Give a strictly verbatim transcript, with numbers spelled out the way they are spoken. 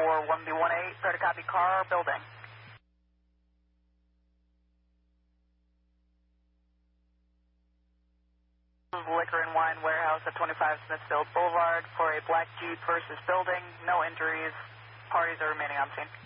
for one B one eight. Clear to copy car, building. Liquor and Wine Warehouse at twenty-five Smithfield Boulevard for a black Jeep versus building. No injuries. Parties are remaining on scene.